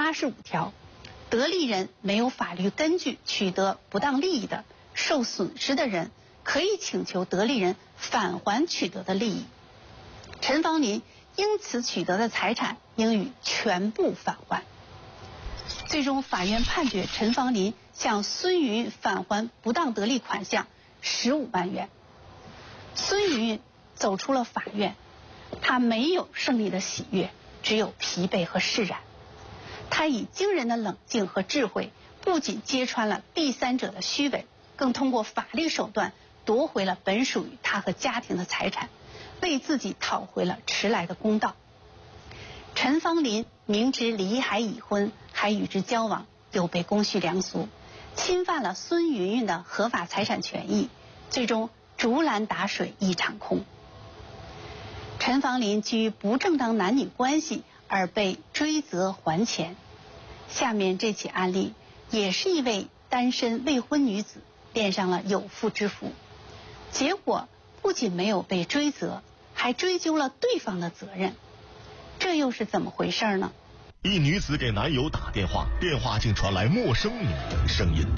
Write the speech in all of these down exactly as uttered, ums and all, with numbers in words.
八十五条，得利人没有法律根据取得不当利益的，受损失的人可以请求得利人返还取得的利益。陈芳林因此取得的财产应予全部返还。最终，法院判决陈芳林向孙云返还不当得利款项十五万元。孙云走出了法院，他没有胜利的喜悦，只有疲惫和释然。他以惊人的冷静和智慧，不仅揭穿了第三者的虚伪，更通过法律手段夺回了本属于他和家庭的财产，为自己讨回了迟来的公道。陈芳林明知李海已婚，还与之交往，有悖公序良俗，侵犯了孙云云的合法财产权益，最终竹篮打水一场空。陈芳林基于不正当男女关系而被追责还钱。下面这起案例也是一位单身未婚女子恋上了有妇之夫，结果不仅没有被追责，还追究了对方的责任。这又是怎么回事呢？ 一女子给男友打电话，电话竟传来陌生女人声音。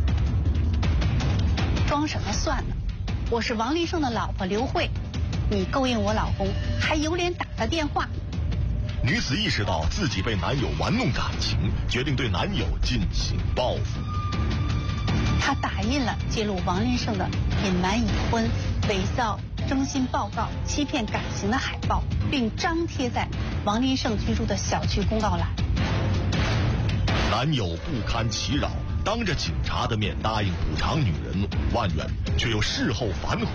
装什么算呢？我是王林胜的老婆刘慧，你勾引我老公，还有脸打他电话？ 女子意识到自己被男友玩弄感情，决定对男友进行报复。 她打印了揭露王林胜的隐瞒已婚、伪造征信报告、欺骗感情的海报，并张贴在王林胜居住的小区公告栏。 男友不堪其扰，当着警察的面答应补偿女人五万元，却又事后反悔。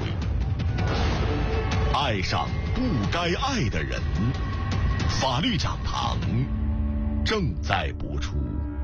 爱上不该爱的人，法律讲堂正在播出。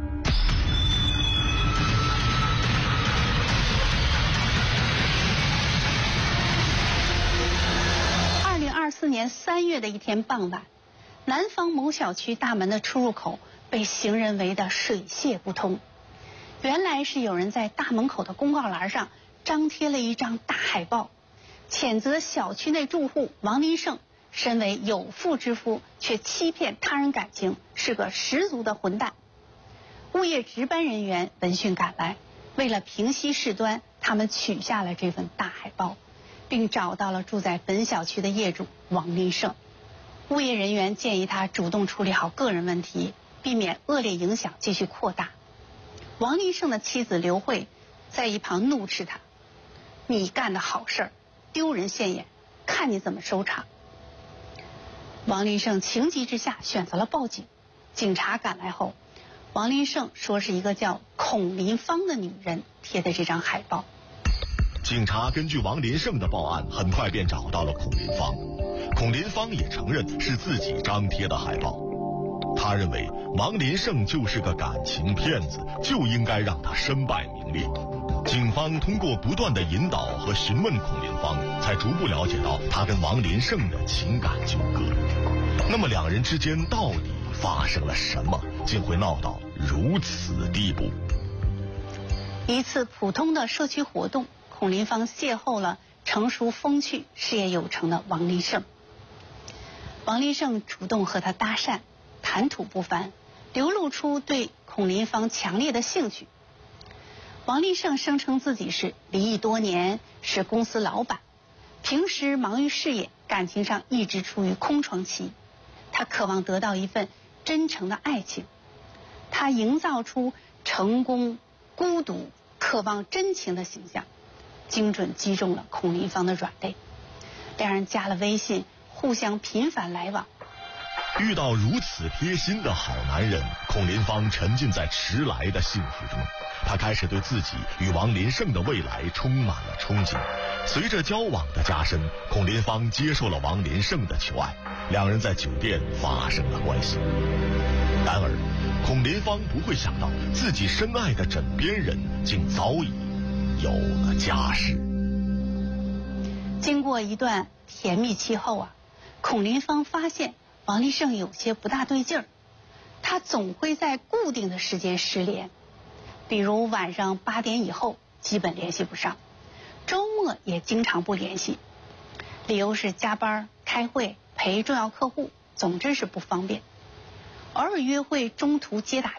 二零二四年三月的一天傍晚，南方某小区大门的出入口被行人围得水泄不通。原来是有人在大门口的公告栏上张贴了一张大海报，谴责小区内住户王林胜身为有妇之夫却欺骗他人感情，是个十足的混蛋。物业值班人员闻讯赶来，为了平息事端，他们取下了这份大海报，并找到了住在本小区的业主王林胜。物业人员建议他主动处理好个人问题，避免恶劣影响继续扩大。王林胜的妻子刘慧在一旁怒斥他：你干的好事儿，丢人现眼，看你怎么收场。王林胜情急之下选择了报警。警察赶来后，王林胜说是一个叫孔林芳的女人贴的这张海报。 警察根据王林胜的报案，很快便找到了孔林芳。孔林芳也承认是自己张贴的海报。他认为王林胜就是个感情骗子，就应该让他身败名裂。警方通过不断的引导和询问孔林芳，才逐步了解到他跟王林胜的情感纠葛。那么两人之间到底发生了什么，竟会闹到如此地步？ 一次普通的社区活动，孔林芳邂逅了成熟风趣、事业有成的王林胜。王林胜主动和他搭讪，谈吐不凡，流露出对孔林芳强烈的兴趣。王林胜声称自己是离异多年，是公司老板，平时忙于事业，感情上一直处于空窗期。他渴望得到一份真诚的爱情，他营造出成功、孤独、渴望真情的形象，精准击中了孔林芳的软肋。两人加了微信，互相频繁来往。 遇到如此贴心的好男人，孔林芳沉浸在迟来的幸福中。她开始对自己与王林胜的未来充满了憧憬。随着交往的加深，孔林芳接受了王林胜的求爱，两人在酒店发生了关系。然而孔林芳不会想到，自己深爱的枕边人竟早已有了家室。 经过一段甜蜜期后啊，孔林芳发现王林胜有些不大对劲儿，他总会在固定的时间失联，比如晚上八点以后基本联系不上，周末也经常不联系，理由是加班、开会、陪重要客户，总之是不方便。偶尔约会中途接打